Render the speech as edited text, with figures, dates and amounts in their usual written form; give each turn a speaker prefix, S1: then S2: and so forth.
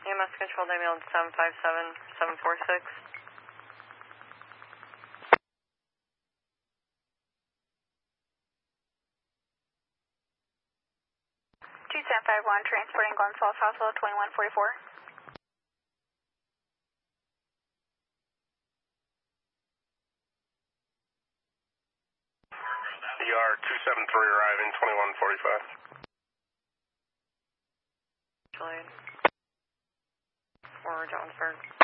S1: EMS control ambulance 757746.
S2: 2751, transporting Gonzales Hospital 2144.
S3: ER 273 arriving 2145.
S1: For Johnsburg.